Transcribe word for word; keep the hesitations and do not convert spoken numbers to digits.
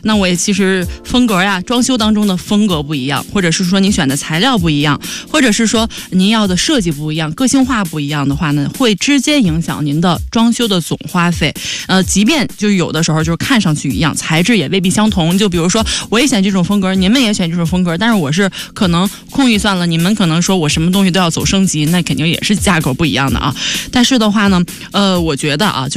那我也其实风格呀，装修当中的风格不一样，或者是说你选的材料不一样，或者是说您要的设计不一样，个性化不一样的话呢，会直接影响您的装修的总花费。呃，即便就有的时候就是看上去一样，材质也未必相同。就比如说我也选这种风格，你们也选这种风格，但是我是可能空预算了，你们可能说我什么东西都要走升级，那肯定也是价格不一样的啊。但是的话呢，呃，我觉得啊。